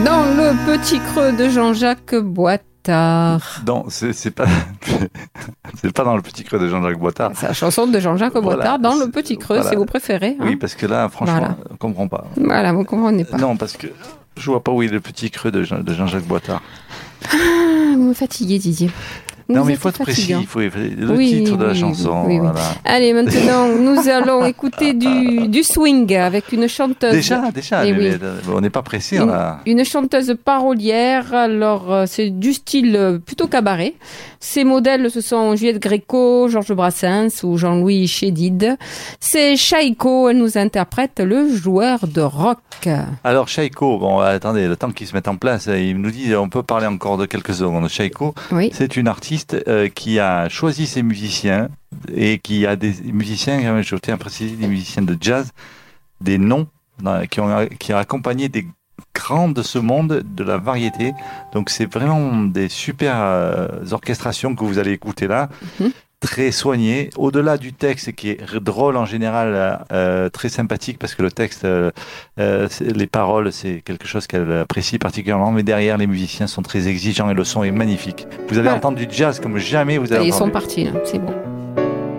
Dans le petit creux de Jean-Jacques Boitard. Non, c'est pas dans le petit creux de Jean-Jacques Boitard. C'est la chanson de Jean-Jacques Boitard dans le petit creux, voilà. C'est vous préférez. Oui, parce que là, franchement, on comprend pas. Voilà, vous comprenez pas. Non, parce que je vois pas où est le petit creux de Jean-Jacques Boitard. Ah, vous me fatiguez, Didier. Non, mais il faut être précis, il faut le titre de la chanson. Oui. Voilà. Allez, maintenant, nous allons écouter du swing avec une chanteuse. Déjà, on n'est pas pressé. Une chanteuse parolière, alors c'est du style plutôt cabaret. Ses modèles, ce sont Juliette Gréco, Georges Brassens ou Jean-Louis Chédid. C'est Chaïko, elle nous interprète le joueur de rock. Alors Chaïko, bon, attendez, le temps qu'il se mette en place, il nous dit, on peut parler encore de quelques secondes. Chaïko, c'est une artiste qui a choisi ses musiciens et qui a des musiciens, je tiens à préciser, des musiciens de jazz, des noms qui ont accompagné des grands de ce monde de la variété. Donc c'est vraiment des super orchestrations que vous allez écouter là. Très soigné, au-delà du texte qui est drôle en général, très sympathique parce que le texte, les paroles, c'est quelque chose qu'elle apprécie particulièrement, mais derrière les musiciens sont très exigeants et le son est magnifique. Vous allez entendre du jazz comme jamais vous avez entendu. Ils sont partis là, c'est bon.